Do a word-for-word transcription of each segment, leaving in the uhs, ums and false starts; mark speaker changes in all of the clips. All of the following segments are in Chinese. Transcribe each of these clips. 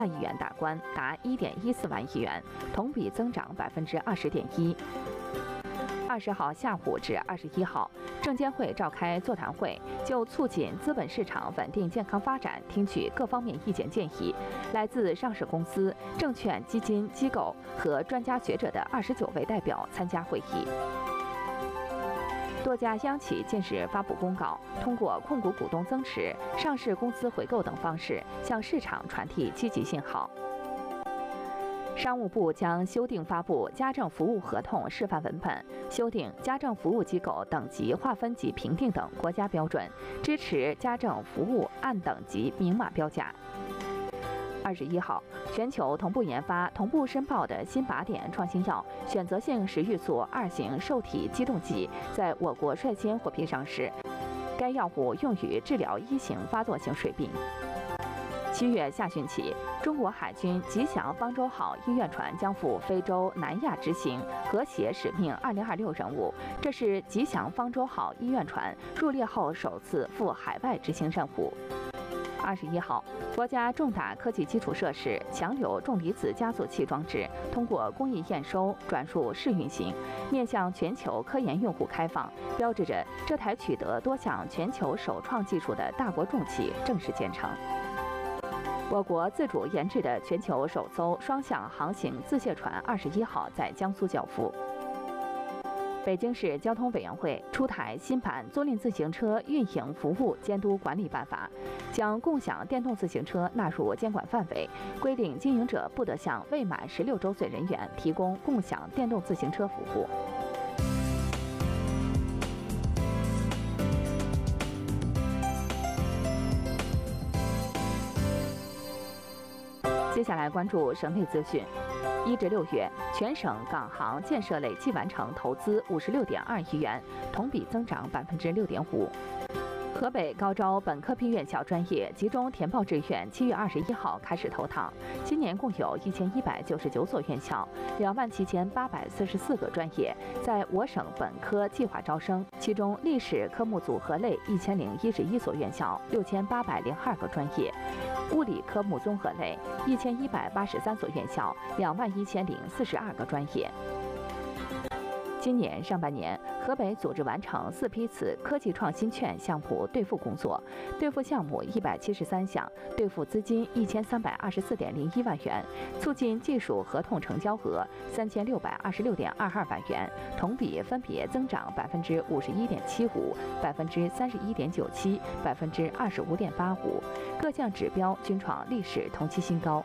Speaker 1: 亿元大关，达一点一四万亿元，同比增长百分之二十点一。二十号下午至二十一号，证监会召开座谈会，就促进资本市场稳定健康发展，听取各方面意见建议。来自上市公司、证券基金机构和专家学者的二十九位代表参加会议。多家央企近日发布公告，通过控股股东增持、上市公司回购等方式，向市场传递积极信号。商务部将修订发布家政服务合同示范文本，修订家政服务机构等级划分及评定等国家标准，支持家政服务按等级明码标价。二十一号，全球同步研发、同步申报的新靶点创新药选择性食欲素二型受体激动剂在我国率先获批上市，该药物用于治疗一型发作性水病。七月下旬起，中国海军吉祥方舟号医院船将赴非洲、南亚执行和谐使命二零二六任务。这是吉祥方舟号医院船入列后首次赴海外执行任务。二十一号，国家重大科技基础设施强流重离子加速器装置通过工艺验收转入试运行，面向全球科研用户开放，标志着这台取得多项全球首创技术的大国重器正式建成。我国自主研制的全球首艘双向航行自卸船二十一号在江苏交付。北京市交通委员会出台新版租赁自行车运营服务监督管理办法，将共享电动自行车纳入监管范围，规定经营者不得向未满十六周岁人员提供共享电动自行车服务。接下来关注省内资讯。一至六月，全省港航建设累计完成投资五十六点二亿元，同比增长百分之六点五。河北高招本科批院校专业集中填报志愿，七月二十一号开始投档。今年共有一千一百九十九所院校，两万七千八百四十四个专业在我省本科计划招生，其中历史科目组合类一千零一十一所院校，六千八百零二个专业。物理科目综合类一千一百八十三所院校，两万一千零四十二个专业。今年上半年，河北组织完成四批次科技创新券项目兑付工作，兑付项目一百七十三项，兑付资金一千三百二十四点零一万元，促进技术合同成交额三千六百二十六点二二万元，同比分别增长百分之五十一点七五、百分之三十一点九七、百分之二十五点八五，各项指标均创历史同期新高。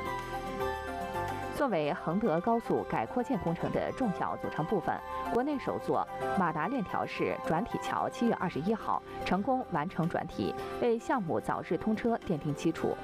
Speaker 1: 作为衡德高速改扩建工程的重要组成部分，国内首座马达链条式转体桥七月二十一号成功完成转体，为项目早日通车奠定基础。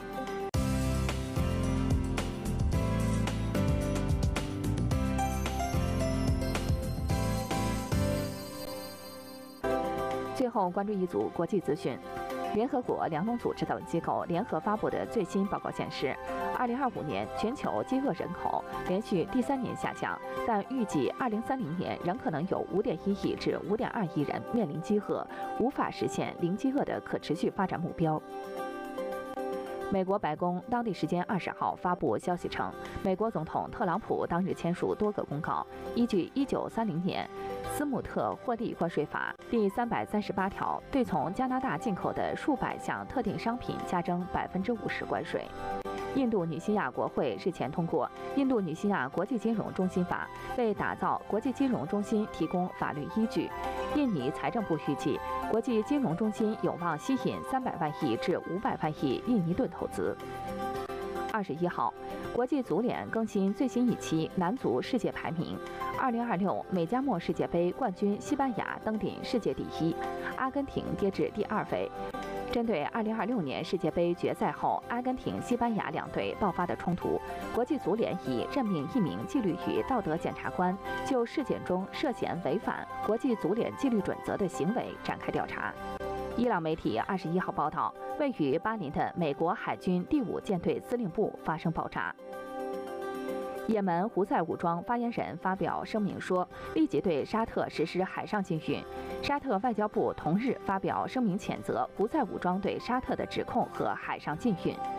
Speaker 1: 最后关注一组国际资讯。联合国粮农组织等机构联合发布的最新报告显示，二零二五年全球饥饿人口连续第三年下降，但预计二零三零年仍可能有五点一亿至五点二亿人面临饥饿，无法实现零饥饿的可持续发展目标。美国白宫当地时间二十号发布消息称，美国总统特朗普当日签署多个公告，依据一九三零年斯姆特获利关税法第三百三十八条，对从加拿大进口的数百项特定商品加征百分之五十关税。印度尼西亚国会日前通过《印度尼西亚国际金融中心法》，为打造国际金融中心提供法律依据。印尼财政部预计，国际金融中心有望吸引三百万亿至五百万亿印尼盾投资。二十一号，国际足联更新最新一期男足世界排名。二零二六美加墨世界杯冠军西班牙登顶世界第一，阿根廷跌至第二位。针对二零二六年世界杯决赛后阿根廷、西班牙两队爆发的冲突，国际足联已任命一名纪律与道德检察官，就事件中涉嫌违反国际足联纪律准则的行为展开调查。伊朗媒体二十一号报道，位于巴林的美国海军第五舰队司令部发生爆炸。也门胡塞武装发言人发表声明说，立即对沙特实施海上禁运。沙特外交部同日发表声明谴责胡塞武装对沙特的指控和海上禁运。